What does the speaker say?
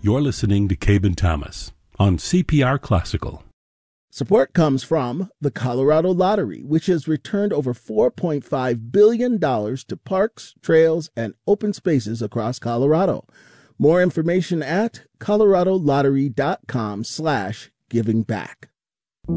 You're listening to Cabe Thomas on CPR Classical. Support comes from the Colorado Lottery, which has returned over $4.5 billion to parks, trails, and open spaces across Colorado. More information at coloradolottery.com/givingback.